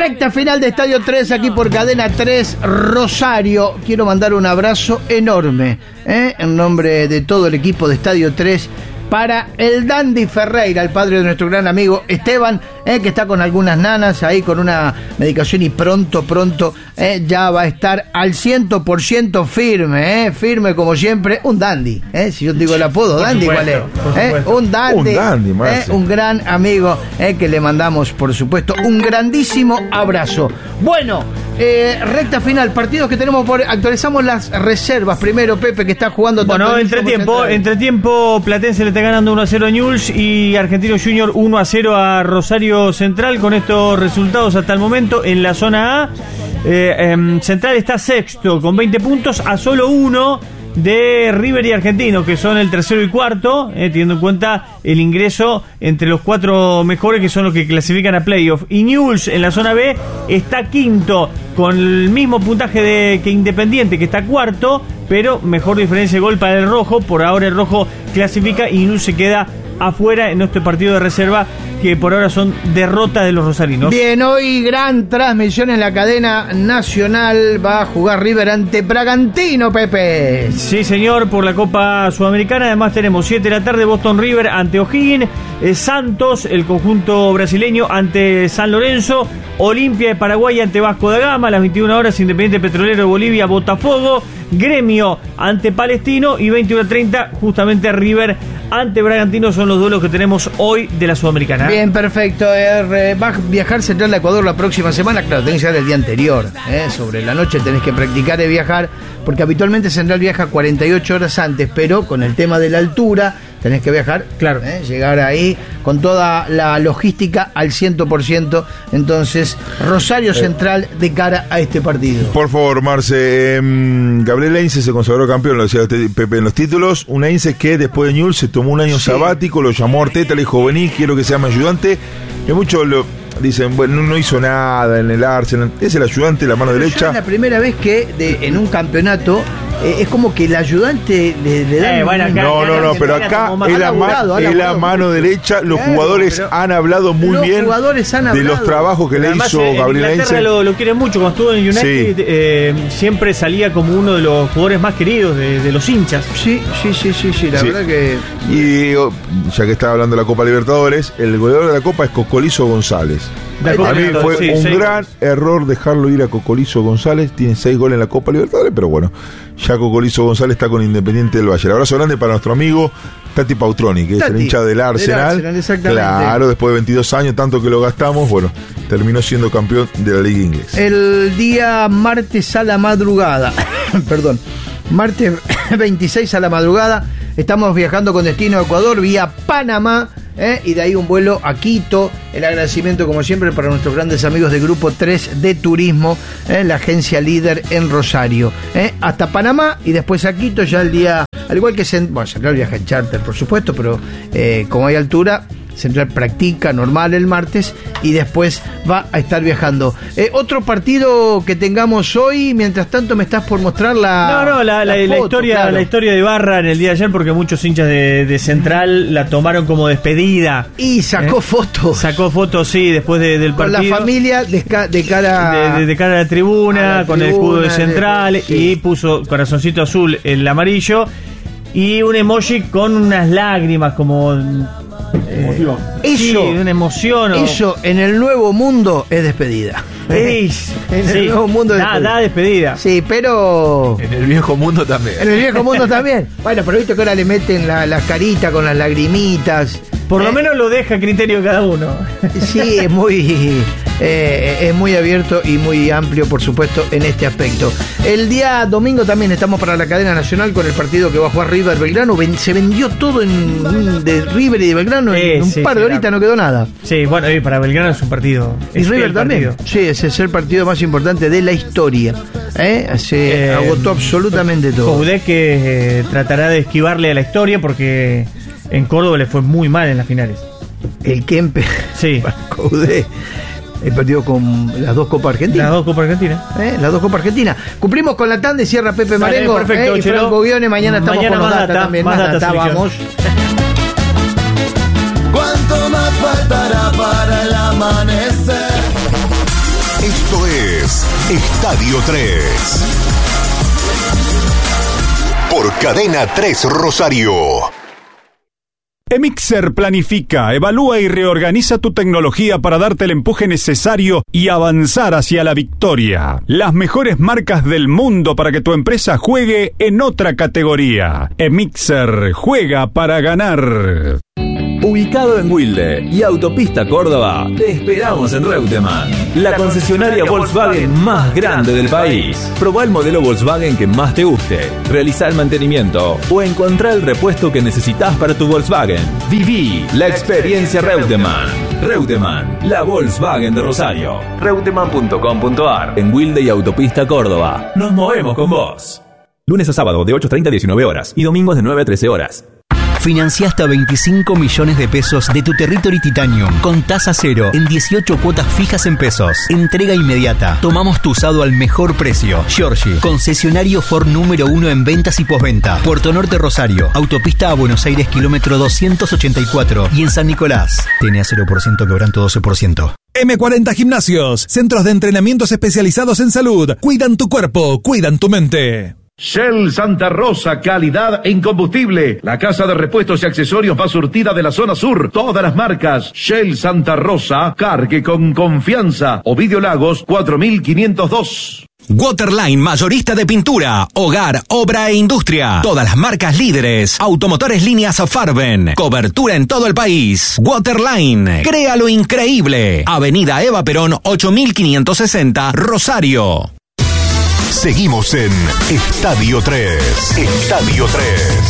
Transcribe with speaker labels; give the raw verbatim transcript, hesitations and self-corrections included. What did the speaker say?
Speaker 1: Recta final de Estadio tres, aquí por Cadena tres Rosario. Quiero mandar un abrazo enorme, ¿eh? en nombre de todo el equipo de Estadio tres, para el Dandy Ferreira, el padre de nuestro gran amigo Esteban, eh, que está con algunas nanas ahí con una medicación y pronto, pronto eh, ya va a estar al cien por ciento firme, eh, firme como siempre, un dandy, eh, si yo digo el apodo, por dandy, supuesto, ¿cuál es? Eh, un dandy, un, dandy eh, un gran amigo eh, que le mandamos, por supuesto, un grandísimo abrazo. Bueno, eh, recta final, partidos que tenemos por... Actualizamos las reservas. Primero, Pepe, que está jugando...
Speaker 2: Bueno, entretiempo, entretiempo, Platense le está ganando uno a cero a Newell's y Argentino Junior uno a cero a Rosario Central. Con estos resultados hasta el momento en la zona A, eh, eh, Central está sexto con veinte puntos, a solo uno de River y Argentino, que son el tercero y cuarto, eh, teniendo en cuenta el ingreso entre los cuatro mejores, que son los que clasifican a playoff. Y Newell's en la zona B está quinto con el mismo puntaje de, que Independiente, que está cuarto, pero mejor diferencia de gol para el rojo. Por ahora el rojo clasifica y Newell's se queda afuera en este partido de reserva, que por ahora son derrota de los rosarinos.
Speaker 1: Bien, hoy gran transmisión en la cadena nacional. Va a jugar River ante Bragantino, Pepe.
Speaker 2: Sí, señor, por la Copa Sudamericana. Además tenemos siete de la tarde, Boston River ante O'Higgins, eh, Santos, el conjunto brasileño, ante San Lorenzo, Olimpia de Paraguay ante Vasco da Gama, a las veintiuna horas, Independiente Petrolero de Bolivia, Botafogo, Gremio ante Palestino, y veintiuno treinta justamente River ante Bragantino. Son los duelos que tenemos hoy de la Sudamericana.
Speaker 1: Bien, perfecto. Eh, va a viajar Central a Ecuador la próxima semana. Claro, tenés que llegar el día anterior. Eh, sobre la noche tenés que practicar de viajar, porque habitualmente Central viaja cuarenta y ocho horas antes, pero con el tema de la altura tenés que viajar, claro, eh, llegar ahí con toda la logística al cien por ciento. Entonces, Rosario Central de cara a este partido.
Speaker 3: Por favor, Marce, eh, Gabriel Heinze se consagró campeón, lo decía usted, Pepe, en los títulos. Un Heinze que después de Newell's se tomó un año sí. sabático, lo llamó a Arteta, le dijo, vení, quiero que sea mi ayudante. Y muchos lo dicen, bueno, no hizo nada en el Arsenal. Es el ayudante, la mano Pero derecha.
Speaker 1: Es la primera vez que de, en un campeonato eh, es como que el ayudante le, le da...
Speaker 3: Eh, bueno, acá, no, no, no, pero acá es la, laburado, ma- la mano derecha. Los claro, jugadores han hablado muy
Speaker 1: los
Speaker 3: bien
Speaker 1: jugadores han
Speaker 3: de los trabajos que le hizo
Speaker 2: en
Speaker 3: Gabriel Heinze.
Speaker 2: Lo, lo quieren mucho. Cuando estuvo en United, sí. eh, siempre salía como uno de los jugadores más queridos de, de los hinchas.
Speaker 1: Sí, sí, sí, sí, sí, la
Speaker 3: sí.
Speaker 1: verdad que...
Speaker 3: Y ya que estaba hablando de la Copa Libertadores, el goleador de la Copa es Cocolizo González. A mí fue sí, un sí. gran error dejarlo ir a Cocolizo González. Tiene seis goles en la Copa Libertadores, pero bueno, ya Cocolizo González está con Independiente del Valle. Un abrazo grande para nuestro amigo Tati Pautroni, que Tati, es el hincha del Arsenal. Del Arsenal, claro, después de veintidós años, tanto que lo gastamos, bueno, terminó siendo campeón de la Liga Inglesa.
Speaker 1: El día martes a la madrugada, perdón, martes veintiséis a la madrugada, estamos viajando con destino a Ecuador vía Panamá. ¿Eh? Y de ahí un vuelo a Quito. El agradecimiento como siempre para nuestros grandes amigos de Grupo tres de Turismo, ¿eh? la agencia líder en Rosario, ¿eh? hasta Panamá y después a Quito ya el día, al igual que Cent- bueno, Central viaja en charter por supuesto, pero eh, como hay altura, Central practica normal el martes y después va a estar viajando. Eh, otro partido que tengamos hoy, mientras tanto me estás por mostrar la...
Speaker 2: No, no, la, la, la, foto, la historia claro. la historia de Ibarra en el día de ayer, porque muchos hinchas de, de Central la tomaron como despedida.
Speaker 1: Y sacó
Speaker 2: ¿Eh?
Speaker 1: fotos.
Speaker 2: Sacó fotos, sí, después de, del partido.
Speaker 1: Con la familia de, de cara...
Speaker 2: De, de, de cara a la tribuna, a la con tribuna, el escudo de Central, de, sí. y puso corazoncito azul el amarillo y un emoji con unas lágrimas como...
Speaker 1: Eh,
Speaker 2: eso,
Speaker 1: sí,
Speaker 2: una emoción. O...
Speaker 1: Eso en el nuevo mundo es despedida.
Speaker 2: Es,
Speaker 1: en
Speaker 2: sí.
Speaker 1: el nuevo mundo es
Speaker 2: da,
Speaker 1: despedida.
Speaker 2: da despedida.
Speaker 1: Sí, pero.
Speaker 4: En el viejo mundo también.
Speaker 1: En el viejo mundo también. Bueno, pero viste que ahora le meten la, la carita con las lagrimitas.
Speaker 2: Por
Speaker 1: eh,
Speaker 2: lo menos lo deja a criterio de cada uno.
Speaker 1: Sí, es muy. Eh, es muy abierto y muy amplio, por supuesto, en este aspecto. El día domingo también estamos para la cadena nacional con el partido que va a jugar River Belgrano. Ven, se vendió todo en, de River y de Belgrano en eh, un sí, par de sí, horitas, la... no quedó nada.
Speaker 2: Sí, bueno, y para Belgrano es un partido.
Speaker 1: Y
Speaker 2: es
Speaker 1: River también.
Speaker 2: Partido.
Speaker 1: Sí, ese es el partido más importante de la historia. ¿Eh? Se eh, agotó absolutamente todo.
Speaker 2: Coudet que eh, tratará de esquivarle a la historia porque en Córdoba le fue muy mal en las finales.
Speaker 1: El Kempe.
Speaker 2: Sí.
Speaker 1: Coudet. El partido con las dos Copas Argentinas.
Speaker 2: Las dos Copas Argentinas.
Speaker 1: ¿Eh? Las dos Copas Argentinas. Cumplimos con la tanda y cierra Pepe Marengo.
Speaker 2: Perfecto,
Speaker 1: ¿eh? Y Franco Guione. Mañana estamos
Speaker 2: Mañana
Speaker 1: con los data, data también.
Speaker 2: Más,
Speaker 1: más
Speaker 2: data,
Speaker 1: data, vamos.
Speaker 5: ¿Cuánto más faltará para el amanecer?
Speaker 4: es Estadio tres. Por Cadena tres Rosario.
Speaker 5: Emixer planifica, evalúa y reorganiza tu tecnología para darte el empuje necesario y avanzar hacia la victoria. Las mejores marcas del mundo para que tu empresa juegue en otra categoría. Emixer juega para ganar.
Speaker 6: Ubicado en Wilde y Autopista Córdoba, te esperamos en Reutemann, la concesionaria Volkswagen más grande del país. Probá el modelo Volkswagen que más te guste, realizá el mantenimiento o encontrá el repuesto que necesitas para tu Volkswagen. Viví la experiencia Reutemann. Reutemann, la Volkswagen de Rosario. reutemann punto com punto ar. En Wilde y Autopista Córdoba, nos movemos con vos. Lunes a sábado de ocho treinta a diecinueve horas y domingos de nueve a trece horas.
Speaker 7: Financia hasta veinticinco millones de pesos de tu Territory Titanium con tasa cero en dieciocho cuotas fijas en pesos. Entrega inmediata. Tomamos tu usado al mejor precio. Giorgi, concesionario Ford número uno en ventas y postventa. Puerto Norte Rosario, autopista a Buenos Aires kilómetro doscientos ochenta y cuatro y en San Nicolás. T N A cero por ciento, quebranto doce por ciento.
Speaker 8: eme cuarenta Gimnasios, centros de entrenamientos especializados en salud. Cuidan tu cuerpo, cuidan tu mente.
Speaker 9: Shell Santa Rosa, calidad en combustible. La casa de repuestos y accesorios más surtida de la zona sur. Todas las marcas. Shell Santa Rosa, cargue con confianza. Ovidio Lagos, cuatro mil quinientos dos.
Speaker 10: Waterline, mayorista de pintura, hogar, obra e industria. Todas las marcas líderes. Automotores líneas Farben. Cobertura en todo el país. Waterline, crea lo increíble. Avenida Eva Perón, ocho mil quinientos sesenta, Rosario.
Speaker 4: Seguimos en Estadio tres. Estadio tres.